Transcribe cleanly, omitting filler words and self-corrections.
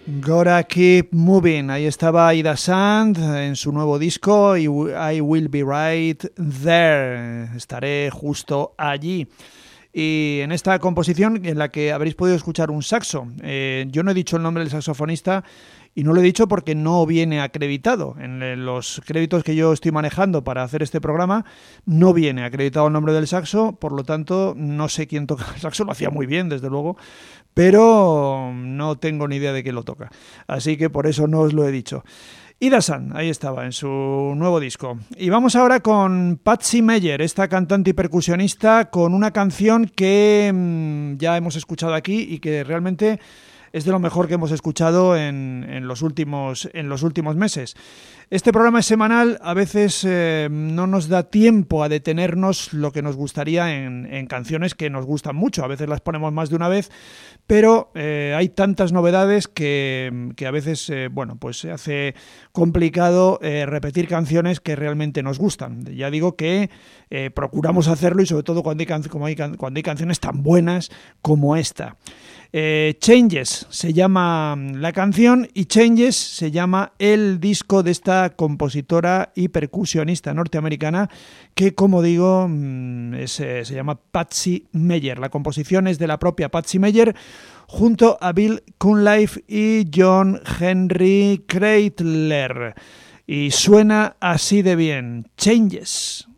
Gotta Keep Moving. Ahí estaba Ida Sand en su nuevo disco I Will Be Right There. Estaré justo allí. Y en esta composición en la que habréis podido escuchar un saxo. Yo no he dicho el nombre del saxofonista y no lo he dicho porque no viene acreditado. En los créditos que yo estoy manejando para hacer este programa no viene acreditado el nombre del saxo, por lo tanto no sé quién toca el saxo, lo hacía muy bien desde luego, pero no tengo ni idea de quién lo toca. Así que por eso no os lo he dicho. Ida Sand, ahí estaba, en su nuevo disco. Y vamos ahora con Patsy Meyer, esta cantante y percusionista, con una canción que ya hemos escuchado aquí y que realmente es de lo mejor que hemos escuchado en los últimos meses. Este programa es semanal, a veces no nos da tiempo a detenernos lo que nos gustaría en canciones que nos gustan mucho. A veces las ponemos más de una vez, pero hay tantas novedades que a veces pues se hace complicado repetir canciones que realmente nos gustan. Ya digo que procuramos hacerlo y sobre todo cuando hay canciones tan buenas como esta. Changes se llama la canción y Changes se llama el disco de esta compositora y percusionista norteamericana que, como digo, se llama Patsy Meyer. La composición es de la propia Patsy Meyer junto a Bill Cunliffe y John Henry Kreitler y suena así de bien. Changes.